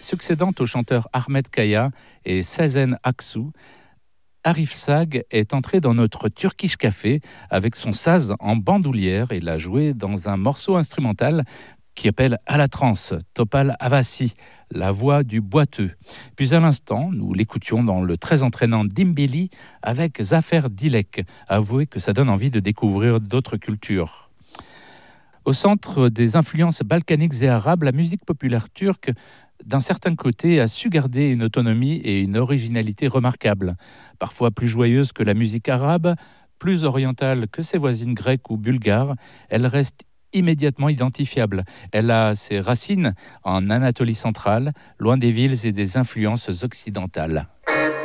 Succédant au chanteur Ahmed Kaya et Sezen Aksu, Arif Sag est entré dans notre Turkish Café avec son saz en bandoulière et l'a joué dans un morceau instrumental qui appelle à la trance, Topal Avasi, la voix du boiteux. Puis à l'instant, nous l'écoutions dans le très entraînant Dimbili avec Zafer Dilek. Avouez que ça donne envie de découvrir d'autres cultures. Au centre des influences balkaniques et arabes, la musique populaire turque, d'un certain côté, a su garder une autonomie et une originalité remarquables. Parfois plus joyeuse que la musique arabe, plus orientale que ses voisines grecques ou bulgares, elle reste immédiatement identifiable. Elle a ses racines en Anatolie centrale, loin des villes et des influences occidentales.